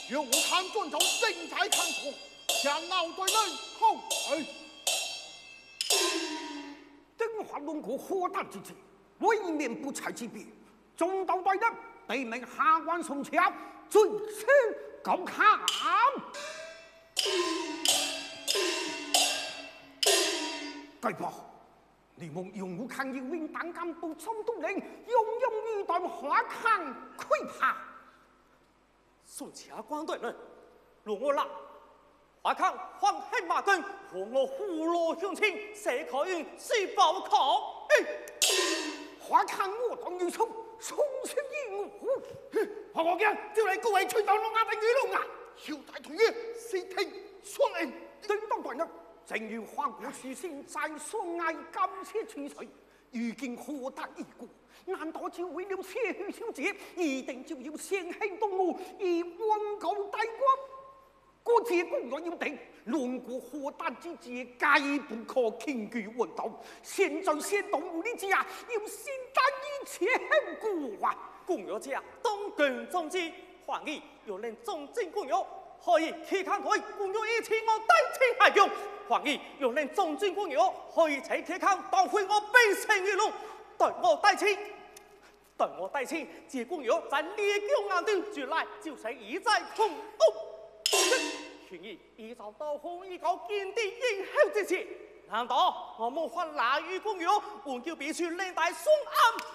若我看准就正在看错，向老对人吼哎！ 灯华龙国火大之际，未免不才之别。中道对人对命下官送枪，最先高看。该报，你们用武抗英兵当干部总督令，勇勇欲断花康溃怕。 送下官对人，容我啦！花康黄黑马根，和我虎落雄亲，谁可用谁报考？ 花康我当于冲，冲出一虎。 何国强就嚟各位吹到龙牙定鱼龙啊！小大同意，视听双应。 叮当对人，正如花国书先在所爱感谢取水，如今何得一顾？难道就为了切去小姐，一定就要先行动武，以温告大国？国界公约要定，论国何旦之节，皆不可轻举妄动。现在先动武力之下，要先担一切后果啊！ 公约者当根中之，皇帝又令中正公约，可以期看佢公约一切我代替下用。皇帝又令中正公约，可以请期看当回我悲情一路，对我代替。对我代替，这公约在列强眼中绝来就是一再空权益依照刀锋依靠见地应后之时，难道我们发拿于公约，换叫必须领大松安？